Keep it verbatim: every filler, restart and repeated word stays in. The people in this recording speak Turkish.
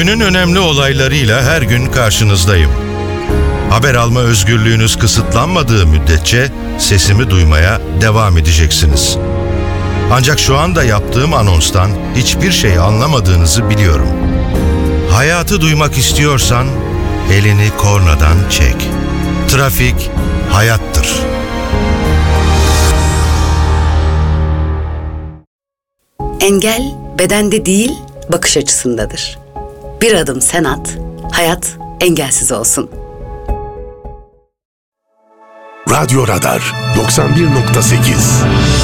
Günün önemli olaylarıyla her gün karşınızdayım. Haber alma özgürlüğünüz kısıtlanmadığı müddetçe sesimi duymaya devam edeceksiniz. Ancak şu anda yaptığım anonstan hiçbir şey anlamadığınızı biliyorum. Hayatı duymak istiyorsan elini kornadan çek. Trafik hayattır. Engel bedende değil, bakış açısındadır. Bir adım sen at, hayat engelsiz olsun. Radyo Radar doksan bir nokta sekiz